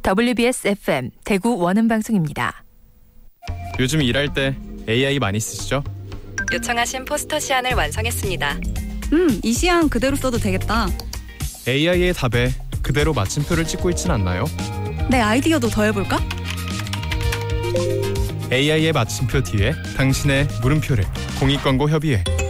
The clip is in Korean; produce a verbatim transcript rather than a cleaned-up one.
더블유비에스 에프엠 대구 원음방송입니다. 요즘 일할 때 에이아이 많이 쓰시죠? 요청하신 포스터 시안을 완성했습니다. 음, 이 시안 그대로 써도 되겠다. 에이아이의 답에 그대로 마침표를 찍고 있진 않나요? 내 아이디어도 더해볼까? 에이아이의 마침표 뒤에 당신의 물음표를 공익광고 협의회